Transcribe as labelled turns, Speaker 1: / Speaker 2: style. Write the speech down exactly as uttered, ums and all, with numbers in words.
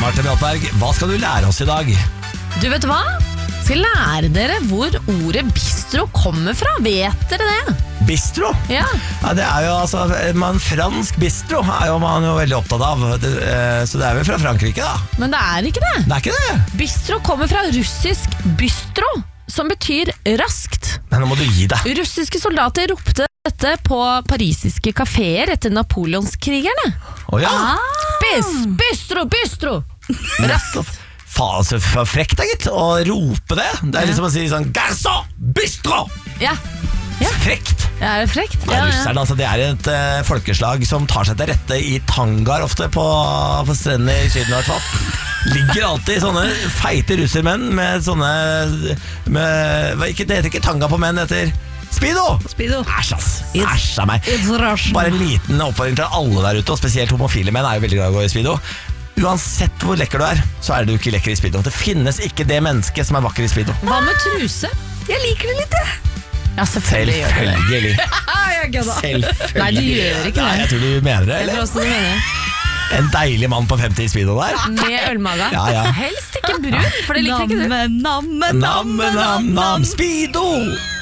Speaker 1: Martin Hjaltberg. Hva skal du lære oss i dag?
Speaker 2: Du vet hva? Skal lære dere hvor ordet bistro kommer fra. Vet dere det?
Speaker 1: Bistro?
Speaker 2: Ja.
Speaker 1: Ja, det er jo altså man, fransk bistro er jo man jo veldig opptatt av. Det, eh, så det er vel fra Frankrike, da.
Speaker 2: Men det er ikke det.
Speaker 1: Det er ikke det.
Speaker 2: Bistro kommer fra russisk bystro, som betyr raskt.
Speaker 1: Men nå må du gi deg.
Speaker 2: Russiske soldater ropte dette på parisiske kaféer etter napoleonskrigerne.
Speaker 1: Å ja.
Speaker 2: Bis, bistro, bistro. Raskt.
Speaker 1: Faen, så frekt da, gitt, å rope det. Det er liksom å si sånn Garçon, bistro.
Speaker 2: Ja. Ja.
Speaker 1: Frekt.
Speaker 2: Ja, er det frekt?
Speaker 1: Nei,
Speaker 2: Ja, ja.
Speaker 1: russerne, altså, det er et uh, folkeslag som tar seg til rette i tangaer ofte på, på strendene i Syden i hvert fall. Ligger alltid sånne feite russermenn med sånne med, hva, ikke, det heter ikke tanga på menn, det heter Speedo.
Speaker 2: Speedo.
Speaker 1: Æsj, ass. Æsj av meg.
Speaker 2: It's Russian.
Speaker 1: Bare en liten oppfordring til alle der ute, og spesielt homofile menn er jo veldig glad i å gå i Speedo. Uansett hvor lekker du er, så er du ikke lekker i Speedo. Det finnes ikke det mennesket som er vakker i Speedo.
Speaker 2: Hva med truse? Jeg liker det litt, jeg. Ja, selvfølgelig gjør du det.
Speaker 1: Selvfølgelig.
Speaker 2: Jeg kødda.
Speaker 1: Selvfølgelig.
Speaker 2: Nei, du gjør ikke det.
Speaker 1: Nei, jeg tror du mener det,
Speaker 2: Jeg tror
Speaker 1: eller?
Speaker 2: også du mener det.
Speaker 1: En deilig mann på femti i Speedo der.
Speaker 2: Med ølmaga.
Speaker 1: Ja, ja.
Speaker 2: Helst ikke brun, for det liker ikke du.
Speaker 1: Nam, nam, nam, Speedo!